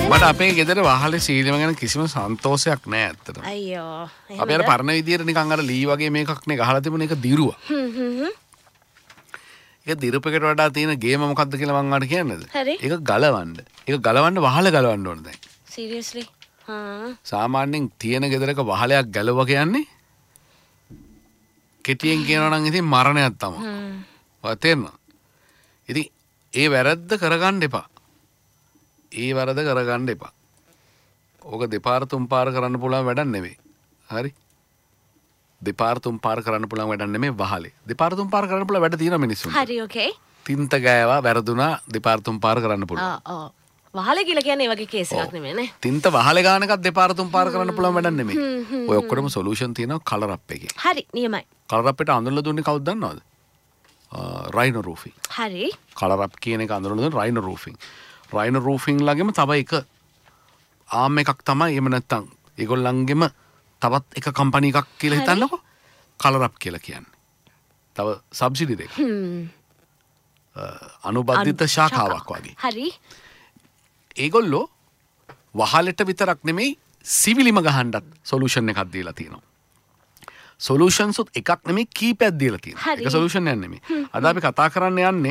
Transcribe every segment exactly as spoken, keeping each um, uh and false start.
මට අපේ ගෙදර වහලේ සීලිම ගැන කිසිම සන්තෝෂයක් නැහැ ඇත්තටම. අයියෝ. අපි අර පරණ විදියට නිකන් අර ලී වගේ මේකක් නේ ගහලා තිබුණ එක දිරුවා. හ්ම් හ්ම්. ඒක දිරුපෙකට වඩා තියෙන ගේම මොකද්ද කියලා මම අහන්න කියන්නේද? හරි. ඒක ගලවන්න. ඒක ගලවන්න වහල ගලවන්න ඕන දැන්. Seriously? හා. සාමාන්‍යයෙන් තියෙන ගෙදරක වහලයක් ගලව කියන්නේ කෙටියෙන් කියනවා නම් ඉතින් මරණයක් තමයි. හ්ම්. ඔය තේරෙනවද? ඉතින් ඒ වැරද්ද කරගන්න එපා. ඒ වැරද්ද කරගන්න එපා. ඕක දෙපාර තුන් පාර කරන්න පුළුවන් වැඩක් නෙවෙයි. හරි? දෙපාර තුන් පාර කරන්න පුළුවන් වැඩක් නෙමෙයි වහලේ. දෙපාර තුන් පාර කරන්න පුළුවන් වැඩ තියෙන මිනිස්සුන්ට. හරි okay. තින්ත ගෑවා වැරදුනා දෙපාර තුන් පාර කරන්න පුළුවන්. ආ ආ. වහලේ කියලා කියන්නේ ඒ වගේ කේස් එකක් නෙමෙයි නේ. තින්ත වහලේ ගාන එකක් දෙපාර තුන් පාර කරන්න පුළුවන් වැඩක් නෙමෙයි. ඔය ඔක්කොටම සොලියුෂන් තියෙනවා කලර් අප් එකේ. හරි නියමයි. කලර් අප් එකට අඳුරලා දුන්නේ කවුද දන්නවද? රයිනෝ රූෆින්. හරි. කලර් අප් කියන එක අඳුරලා දුන්නේ රයිනෝ රූෆින්. රයිනෝ රූෆින් ළගෙම තව එක ආම් එකක් තමයි එහෙම නැත්තම් ඒගොල්ලන්ගෙම තවත් එක කම්පැනි එකක් කියලා හිතන්නකෝ. කලර් අප් කියලා කියන්නේ. තව සබ්සිඩි දෙක. හ්ම්. අනුබද්ධිත ශාඛාවක් වගේ. හරි. ඒගොල්ලෝ වහලට විතරක් නෙමෙයි සිවිලිම ගහන්නත් සොලියුෂන් එකක් දීලා තියෙනවා. සොලියුෂන්ස් උත් එකක් නෙමෙයි කීපයක් දීලා තියෙනවා. එක සොලියුෂන් එකක් නෙමෙයි. අද අපි කතා කරන්න යන්නේ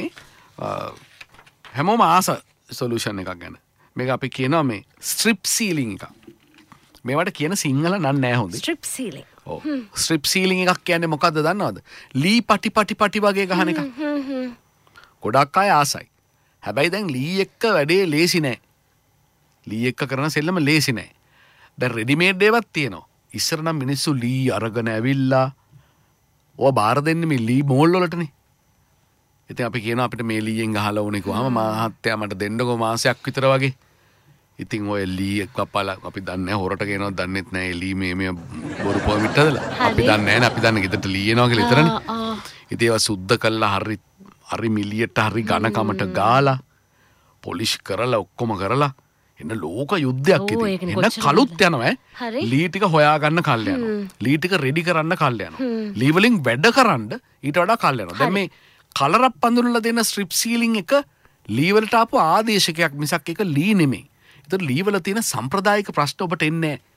හැමෝම ආස සොලියුෂන් එකක් ගැන. මේක අපි කියනවා මේ ස්ට්‍රිප් සීලින් එකක්. මේවට කියන සිංහල නම් නෑ හොඳේ. ස්ට්‍රිප් සීලින්. ඔව්. ස්ට්‍රිප් සීලින් එකක් කියන්නේ මොකද්ද දන්නවද? ලී පටි පටි පටි වගේ ගහන එක. හ්ම් හ්ම්. ගොඩක් අය ආසයි. හැබැයි දැන් ලී එක්ක වැඩේ ලේසි නෑ. ලී එක්ක කරන සෙල්ලම ලේසි නෑ. දැන් රෙඩිමේඩ් ඒවත් තියෙනවා. ඉස්සර නම් මිනිස්සු ලී අරගෙන ඇවිල්ලා ඔය බාර දෙන්නේ මේ ලී මෝල් වලටනේ. ඉතින් අපි කියනවා අපිට මේ ලීයෙන් ගහලා ඕනේ කිව්වම මහත්තයා මට දෙන්නකෝ මාසයක් විතර වගේ. ඉතින් ඔය ලී එක්ක කපලා අපි දන්නේ නැහැ හොරට කියනවා දන්නෙත් නැහැ ලී මේ මේ බොරු පොමිට හදලා. අපි දන්නේ නැහැ අපි දන්නේ ගෙදරට ලී එනවා කියලා විතරනේ. ඉතින් ඒවා සුද්ධ කළා හරි හරි මිලියට හරි ඝනකමට ගාලා පොලිෂ් කරලා ඔක්කොම කරලා එන්න ලෝක යුද්ධයක් ඉතින් එන්න කලුත් යනවා ඈ ලී ටික හොයාගන්න කල් යනවා ලී ටික රෙඩි කරන්න කල් යනවා ලී වලින් වැඩ කරන්න ඊට වඩා කල් යනවා දැන් මේ කලර් අප් අඳුරලා දෙන ස්ට්‍රිප් සීලින් එක ලී වලට ආපු ආදේශකයක් මිසක් ඒක ලී නෙමෙයි. ඒතර ලී වල තියෙන සම්ප්‍රදායික ප්‍රශ්න ඔබට එන්නේ නැහැ.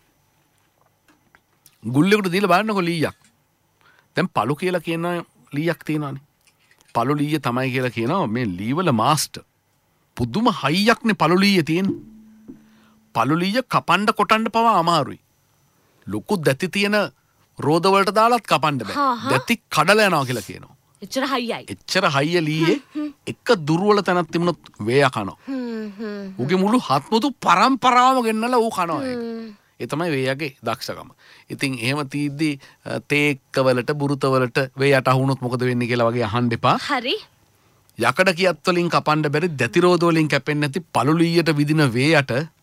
ගුල්ලෙකුට දීලා බලන්නකො ලීයක්. දැන් පළු කියලා කියන ලීයක් තියෙනවානේ. පළු ලීය තමයි කියලා කියනවා මේ ලී වල මාස්ටර්. පුදුම හයියක්නේ පළු ලීය තියෙන්නේ. පළු ලීය කපන්න කොටන්න පවා අමාරුයි. ලොකු දැති තියෙන රෝද වලට දාලත් කපන්න බෑ. දැති කඩලා යනවා කියලා කියනවා. එච්චර හයියයි. එච්චර හයිය ලීයේ එක දුර්වල තැනක් තිබුණොත් වේය කනවා. හ්ම් හ්ම්. උගේ මුළු හත්මුතු පරම්පරාවම ගෙන්නලා ඌ කනවා ඒක. ඒ තමයි වේයගේ දක්ෂකම. ඉතින් එහෙම තීද්දි තේක්කවලට බුරුතවලට වේයට අහුනොත් මොකද වෙන්නේ කියලා වගේ අහන්න එපා. හරි. යකඩ කියත් වලින් කපන්න බැරි දැති රෝද වලින් කැපෙන්නේ නැති පළු ලීයට විදින වේයට